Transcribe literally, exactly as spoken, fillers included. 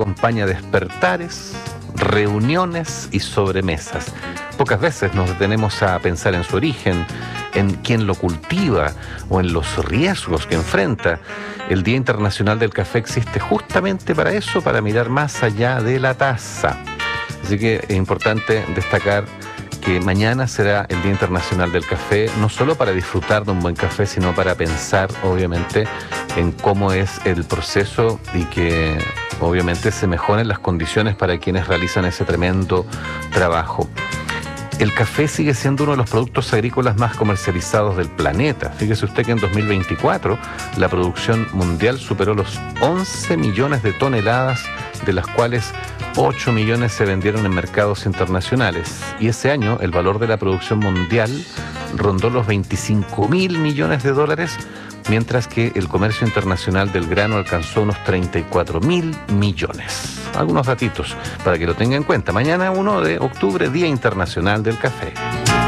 acompaña despertares, reuniones y sobremesas. Pocas veces nos detenemos a pensar en su origen, en quién lo cultiva o en los riesgos que enfrenta. El Día Internacional del Café existe justamente para eso, para mirar más allá de la taza. Así que es importante destacar que mañana será el Día Internacional del Café, no solo para disfrutar de un buen café, sino para pensar, obviamente, en cómo es el proceso y que, obviamente, se mejoren las condiciones para quienes realizan ese tremendo trabajo. El café sigue siendo uno de los productos agrícolas más comercializados del planeta. Fíjese usted que en dos mil veinticuatro la producción mundial superó los once millones de toneladas, de las cuales ocho millones se vendieron en mercados internacionales. Y ese año el valor de la producción mundial rondó los veinticinco mil millones de dólares, mientras que el comercio internacional del grano alcanzó unos treinta y cuatro mil millones. Algunos datitos para que lo tenga en cuenta. Mañana, uno de octubre, Día Internacional del Café.